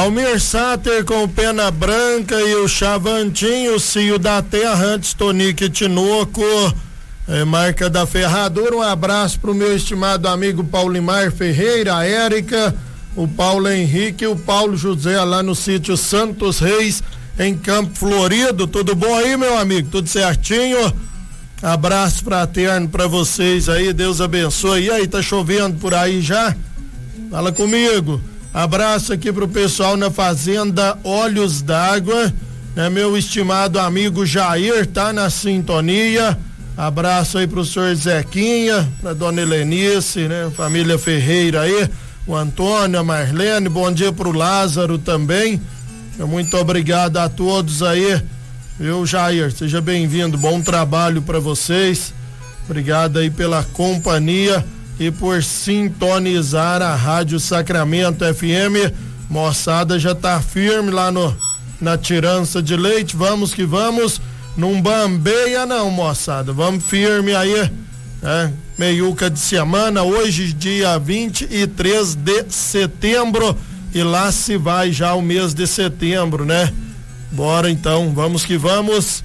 Almir Sater com o Pena Branca e o Chavantinho, o Cio da Terra, antes Tonique Tinoco, marca da Ferradura. Um abraço pro meu estimado amigo Paulimar Ferreira, a Érica, o Paulo Henrique e o Paulo José lá no sítio Santos Reis, em Campo Florido. Tudo bom aí, meu amigo? Tudo certinho? Abraço fraterno pra vocês aí, Deus abençoe. E aí, tá chovendo por aí já? Fala comigo. Abraço aqui pro pessoal na Fazenda Olhos d'Água, né? Meu estimado amigo Jair tá na sintonia. Abraço aí pro senhor Zequinha, pra dona Helenice, né? Família Ferreira aí, o Antônio, a Marlene, bom dia pro Lázaro também. Muito obrigado a todos aí, viu, Jair? Seja bem-vindo, bom trabalho para vocês. Obrigado aí pela companhia e por sintonizar a Rádio Sacramento FM. Moçada já tá firme lá na tirança de leite. Vamos que vamos, não bambeia não, moçada, vamos firme aí, né? Meiuca de semana, hoje dia 23 de setembro, e lá se vai já o mês de setembro, né? Bora então, vamos que vamos.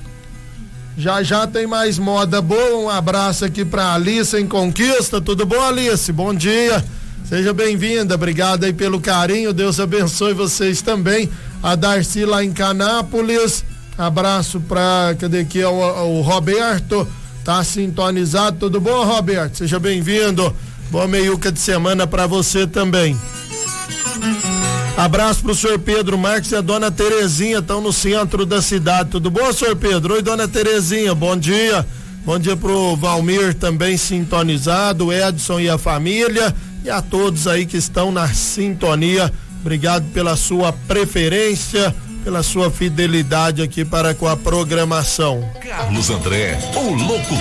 Já tem mais moda boa. Um abraço aqui pra Alice em Conquista. Tudo bom, Alice? Bom dia. Seja bem-vinda. Obrigado aí pelo carinho. Deus abençoe vocês também. A Darcy lá em Canápolis. Abraço pra, cadê aqui? O Roberto. Tá sintonizado. Tudo bom, Roberto? Seja bem-vindo. Boa meiuca de semana pra você também. Abraço pro senhor Pedro Marques e a dona Terezinha, estão no centro da cidade. Tudo bom, senhor Pedro? Oi, dona Terezinha, bom dia. Bom dia pro Valmir também sintonizado, Edson e a família, e a todos aí que estão na sintonia. Obrigado pela sua preferência, pela sua fidelidade aqui para com a programação. Carlos André, o louco